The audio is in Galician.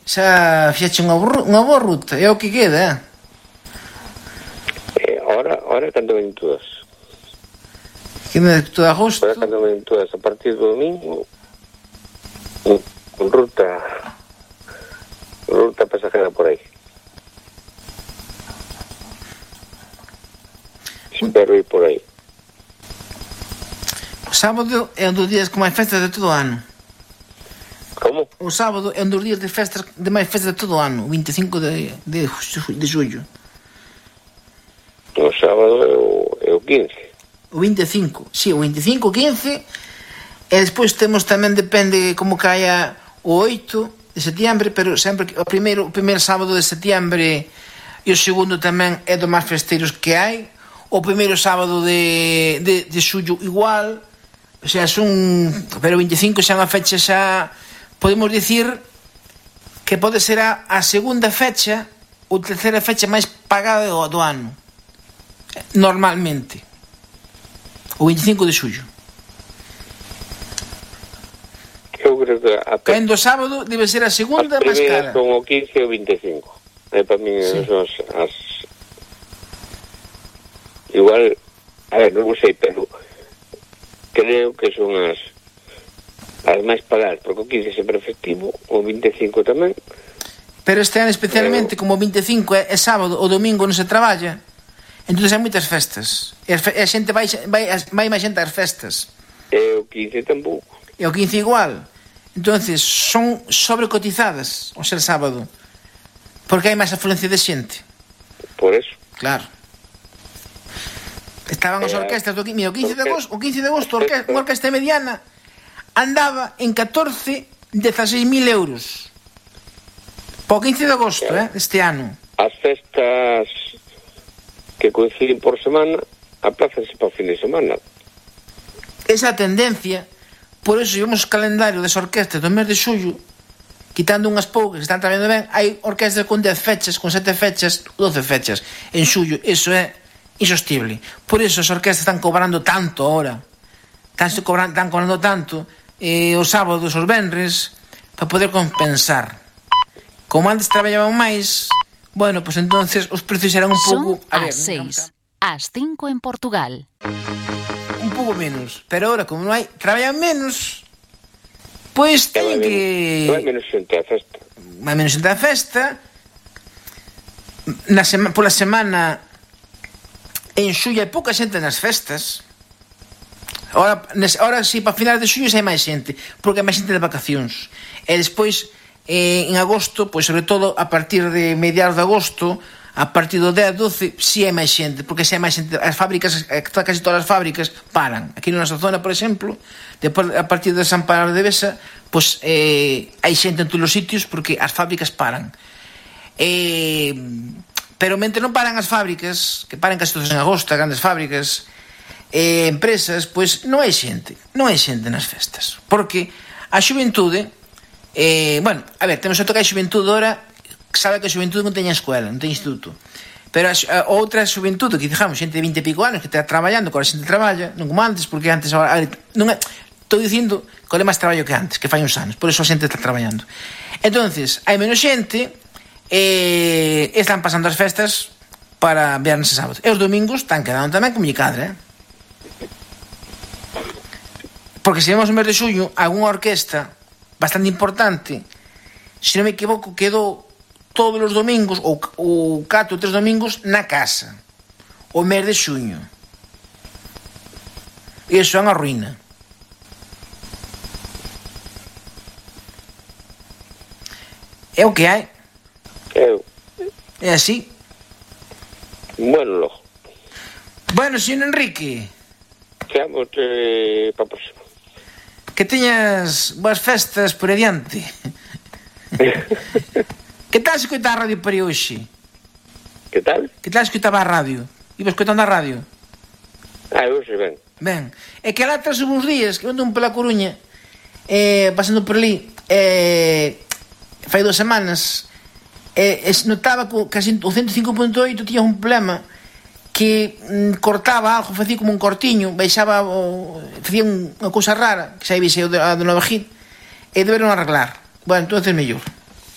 Xa fixeche unha boa ruta, é o que queda, Ahora cando ven todas. Queda todo agosto. Ahora cando ven todas a partir do domingo, con ruta pasajera por aí. Espero ir por aí. O sábado é un dos días con máis festas de todo o ano. Como? O sábado é un dos días de festas de máis festas de todo o ano, o 25 de xullo. O sábado é o 15. O 25, si, o 25, o 15. E despois temos tamén, depende como caia, o 8 de setembro, pero sempre o primeiro sábado de setembro e o segundo tamén é do máis festeiros que hai. O primeiro sábado de xullo igual. O sea, pero o 25 xa é unha fecha xa, podemos dicir que pode ser a segunda fecha ou terceira fecha máis pagada do ano. Normalmente. O 25 de xullo. Eu creo que caendo o sábado debe ser a segunda máis cara. Son o 15 e o 25. Para mí son as... Igual, a ver, non sei, pero creo que son as máis pagadas, porque o 15 sempre é festivo, o 25 tamén. Pero este ano especialmente, como o 25 é sábado, o domingo non se traballa, entón hai moitas festas. E a xente vai máis xente ás festas. E o 15 tampouco. E o 15 igual. Entonces son sobrecotizadas o ser sábado, porque hai máis afluencia de xente. Por eso. Claro. Estaban as orquestas do 15 de agosto, unha orquesta mediana andaba en 16.000 euros. Po 15 de agosto, este ano. As festas que coinciden por semana, aplázanse para o fin de semana. Esa tendencia, por eso vemos o calendario das orquestas do mes de xullo, quitando unhas poucas que están traballando ben, hai orquestas con 10 fechas, con 7 fechas, 12 fechas en xullo. Eso é insostible. Por eso as orquestas están cobrando tanto ahora, están cobrando tanto os sábados, os venres, para poder compensar. Como antes traballaban máis, bueno, pues entonces os precios eran un pouco... Son as 6, as 5 en Portugal. Un pouco menos, pero ahora como non hai, traballan menos, pois teñen que... Vai menos xente a festa. Vai menos xente a festa. Pola semana en xullo hai pouca xente nas festas. Ahora si, para finales de xullo hai máis xente, porque hai máis xente de vacacións. E despois en agosto, pois sobre todo a partir de mediados de agosto, a partir do 10, 12, si hai máis xente, porque si hai máis xente, as fábricas, casi todas as fábricas paran. Aquí na nosa zona, por exemplo, depois, a partir de San Parar de Besa, pois hai xente en todos os sitios porque as fábricas paran. Pero mentre non paran as fábricas, que paran casi todas en agosto, as grandes fábricas, empresas, pois non hai xente nas festas, porque a xuventude, bueno, a ver, temos a tocar a xuventude ahora, sabe que a xuventude non teña escuela, non teña instituto, pero a outra xuventude, que digamos, xente de 20 e pico anos que está traballando, que ahora xente traballa, non como antes, porque antes ahora, non é, estou dicindo que é máis traballo que antes, que fai uns anos, por eso a xente está traballando. Entonces, hai menos xente, están pasando as festas para viernes e sábado, e os domingos están quedando tamén como lle cadra, porque se vemos o mes de xullo, algunha orquesta bastante importante, se non me equivoco, quedou todos os domingos ou 4 ou 3 domingos na casa o mes de xuño. E iso é unha ruína. É o que hai. É así. Bueno, logo. Bueno, señor Enrique, quedamos para a próxima. Que teñas boas festas por adiante. Que tal se escoita a radio para hoxe? Que tal? Que tal se escoitaba a radio? Ibas escoitando a radio? Hoxe ben. Ben, é que alá tras uns días que ando pola Coruña, pasando por ali, fai 2 semanas, notaba que casi o 105.8 tiña un problema que cortaba algo, facía como un cortiño, baixaba, facía unha cousa rara, que xa vexe a do Nova Hit, e deberon arreglar. Bueno, entonces mellor.